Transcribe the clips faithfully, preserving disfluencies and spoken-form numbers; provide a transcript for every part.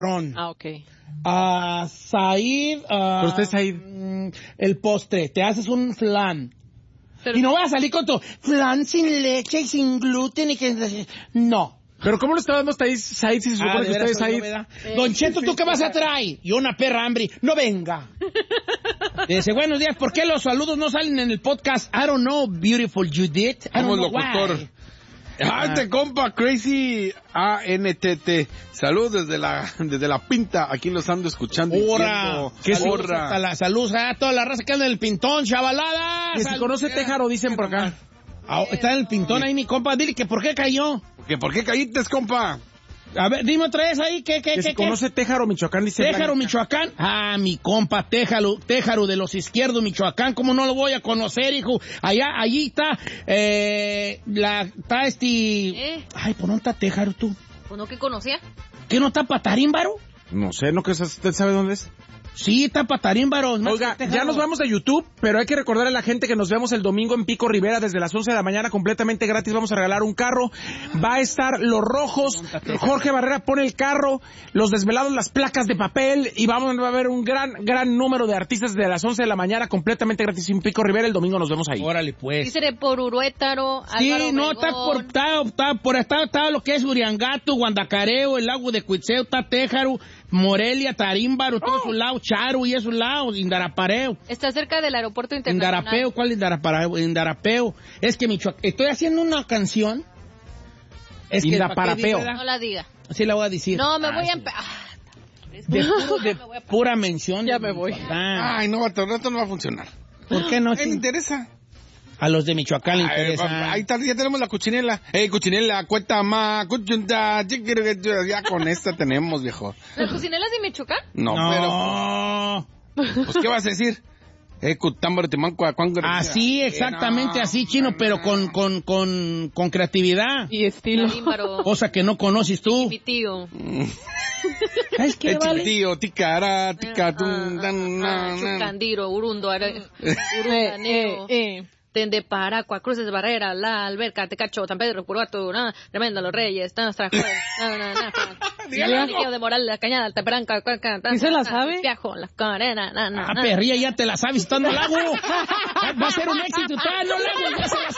Ah, ok. Uh, Said, uh, ¿Pero usted, Said? El postre, te haces un flan. Pero y no vas a salir con tu flan sin leche y sin gluten y que... No. ¿Pero cómo lo está dando Said si se supone Ah, que usted es Said? Eh, Don Cheto, ¿tú qué vas a traer? Y una perra hambre. No venga. Dice, buenos días, ¿por qué los saludos no salen en el podcast? I don't know, beautiful Judith. I don't know locutor. why. Ah, este compa Crazy A N T T. Salud desde la desde la Pinta. Aquí los ando escuchando. ¡Hora! ¡Qué hora! La salud a toda la raza que anda en el Pintón, chavalada. Que si conoce Téjaro, dicen por acá. Ah, está en el Pintón ahí, mi compa. Dile que por qué cayó. ¿Que por qué caíste, compa? A ver, dime otra vez ahí, ¿qué, qué, que qué? si conoce Téjaro, Michoacán, dice Téjaro, Blanca. Michoacán. Ah, mi compa, Téjaro, Téjaro de los Izquierdos, Michoacán. ¿Cómo no lo voy a conocer, hijo? Allá, allí está, eh, la, está este... ¿Eh? Ay, ¿por dónde está Téjaro, tú? ¿O no que conocía? ¿Qué no está Patarímbaro? No sé, ¿no que usted sabe dónde es? Sí, está Patarímbaro. Oiga, ya nos vamos a YouTube, pero hay que recordar a la gente que nos vemos el domingo en Pico Rivera desde las once de la mañana, completamente gratis. Vamos a regalar un carro. Va a estar Los Rojos, Jorge Barrera pone el carro, Los Desvelados, las placas de papel, y vamos a ver un gran, gran número de artistas desde las once de la mañana, completamente gratis en Pico Rivera. El domingo nos vemos ahí. Órale, pues. Dice por Uruétaro, Sí, Álvaro no, Obregón. está por, está, está por está, está lo que es Uriangato, Guandacareo, el lago de Cuitzeo, está Téjaro, Morelia, Tarímbaro, todos esos lados, Charu y esos lados, Indarapareo. Está cerca del aeropuerto internacional. Indarapeo, ¿cuál es Indarapareo? Indarapeo. Es que Michoacán, estoy haciendo una canción. Es que Indaparapeo. ¿para qué diga? No la diga. Así la voy a decir. No, me Ah, voy a... sí. empe- Ah, De, puro- de pura mención. Ya de me voy. Michoacán. Ay, no, esto no va a funcionar. ¿Por qué no? ¿Qué le interesa? A los de Michoacán le Ay, interesa. papá, ahí está, ya tenemos la cuchinela. Eh, cuchinela, cuenta más, cuchunta, chiquiriguecho, ya con esta tenemos, viejo. ¿Las cocinelas de Michoacán? No, No. pero, pues, ¿qué vas a decir? Eh, cutámbaro, timanco, acuango. Así, exactamente no, así, Chino, no, pero no. con, con, con, con creatividad. Y estilo. Tarímbaro. Cosa que no conoces tú. Mi tío. ¿Sabes qué, Eh, vale? tío, ticara, tica, tum, dan, na, na. Chucandiro, Urundo, Are- Eh, Urundaneo. eh, eh. Tende Paracua, Cruces de Barrera, La Alberca, Tecacho, San Pedro, Purgato, nada, Tremenda, Los Reyes, Nastrajuez, nada, nada, nada. Niqueo de Moral, La Cañada, Altaperanca, Cuenca, ¿Y se la sabe? Viajo, La Carena, nada, Ah, nada. perrilla, ya te la sabes estando al lago. Va a ser un éxito. Está, no, lago, ya se la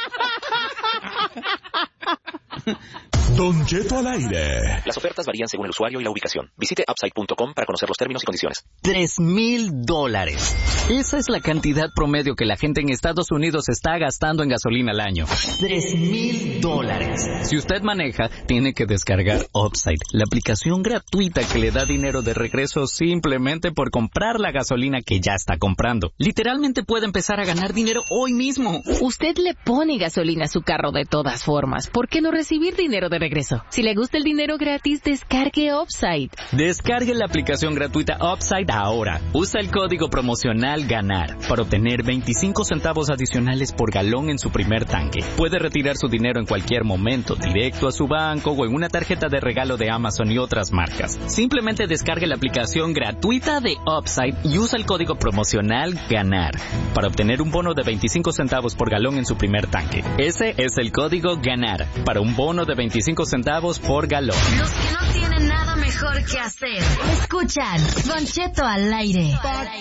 sabes. Don Cheto al aire. Las ofertas varían según el usuario y la ubicación. Visite upside punto com para conocer los términos y condiciones. Tres mil dólares. Esa es la cantidad promedio que la gente en Estados Unidos está gastando en gasolina al año. Tres mil dólares. Si usted maneja, tiene que descargar Upside, la aplicación gratuita que le da dinero de regreso simplemente por comprar la gasolina que ya está comprando. Literalmente puede empezar a ganar dinero hoy mismo. Usted le pone gasolina a su carro de todas formas. ¿Por qué no recibir dinero de regreso? Si le gusta el dinero gratis, descargue Upside. Descargue la aplicación gratuita Upside ahora. Usa el código promocional GANAR para obtener veinticinco centavos adicionales por galón en su primer tanque. Puede retirar su dinero en cualquier momento, directo a su banco o en una tarjeta de regalo de Amazon y otras marcas. Simplemente descargue la aplicación gratuita de Upside y usa el código promocional GANAR para obtener un bono de veinticinco centavos por galón en su primer tanque. Ese es el código GANAR para un bono de veinticinco centavos por galón. Los que no tienen nada mejor que hacer. Escuchan Don Cheto al aire.